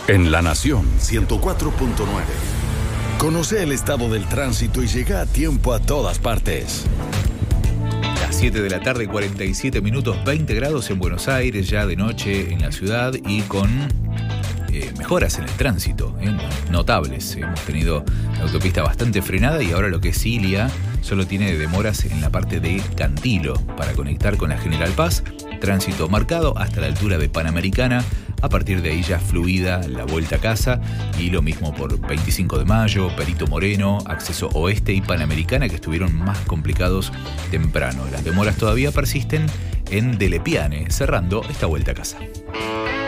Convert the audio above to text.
En La Nación 104.9. Conoce el estado del tránsito y llega a tiempo a todas partes. Las 7 de la tarde, 47 minutos, 20 grados en Buenos Aires, ya de noche en la ciudad y con mejoras en el tránsito, notables. Hemos tenido la autopista bastante frenada y ahora lo que es Ilia solo tiene demoras en la parte de Cantilo para conectar con la General Paz. Tránsito marcado hasta la altura de Panamericana. A partir de ahí ya fluida la vuelta a casa, y lo mismo por 25 de Mayo, Perito Moreno, Acceso Oeste y Panamericana, que estuvieron más complicados temprano. Las demoras todavía persisten en Delepiane, cerrando esta vuelta a casa.